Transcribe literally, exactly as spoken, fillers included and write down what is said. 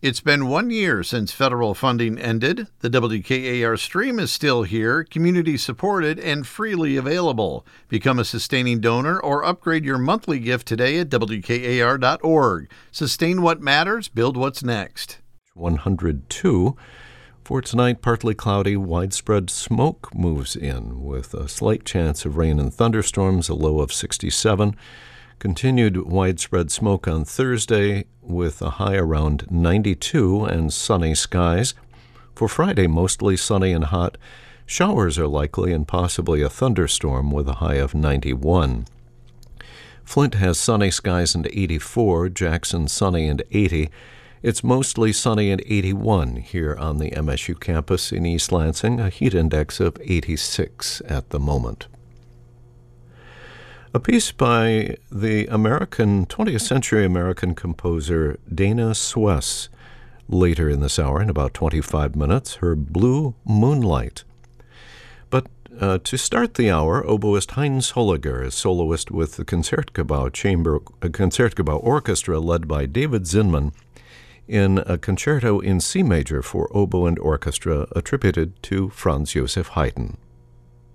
It's been one year since federal funding ended. The W K A R stream is still here, community-supported, and freely available. Become a sustaining donor or upgrade your monthly gift today at W K A R dot org. Sustain what matters, build what's next. one hundred two. For tonight, partly cloudy, widespread smoke moves in with a slight chance of rain and thunderstorms, a low of sixty-seven. Continued widespread smoke on Thursday with a high around ninety-two and sunny skies. For Friday, mostly sunny and hot. Showers are likely and possibly a thunderstorm with a high of ninety-one. Flint has sunny skies and eighty-four, Jackson sunny and eighty. It's mostly sunny and eighty-one here on the M S U campus in East Lansing, a heat index of eighty-six at the moment. A piece by the American, twentieth century American composer Dana Suess later in this hour, in about twenty-five minutes, her Blue Moonlight. But uh, to start the hour, oboist Heinz Holliger is soloist with the Concertgebouw Chamber uh, Concertgebouw Orchestra led by David Zinman in a concerto in C major for oboe and orchestra attributed to Franz Joseph Haydn.